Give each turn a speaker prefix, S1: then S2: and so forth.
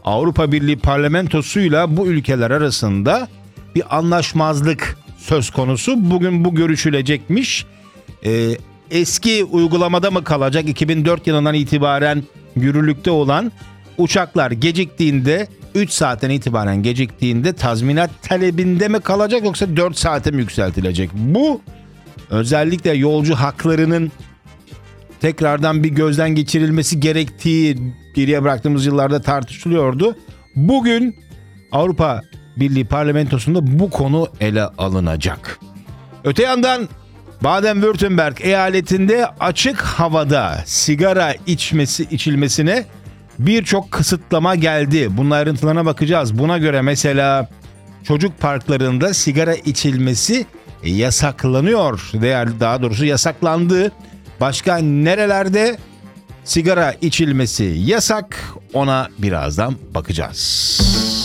S1: Avrupa Birliği Parlamentosu'yla bu ülkeler arasında bir anlaşmazlık söz konusu. Bugün bu görüşülecekmiş. Eski uygulamada mı kalacak? 2004 yılından itibaren yürürlükte olan uçaklar geciktiğinde 3 saatten itibaren geciktiğinde tazminat talebinde mi kalacak yoksa 4 saate mi yükseltilecek? Bu özellikle yolcu haklarının tekrardan bir gözden geçirilmesi gerektiği geriye bıraktığımız yıllarda tartışılıyordu. Bugün Avrupa Birliği Parlamentosu'nda bu konu ele alınacak. Öte yandan Baden-Württemberg eyaletinde açık havada sigara içilmesine birçok kısıtlama geldi. Bunun ayrıntılarına bakacağız. Buna göre mesela çocuk parklarında sigara içilmesi yasaklanıyor. Daha doğrusu yasaklandı. Başka nerelerde sigara içilmesi yasak? Ona birazdan bakacağız.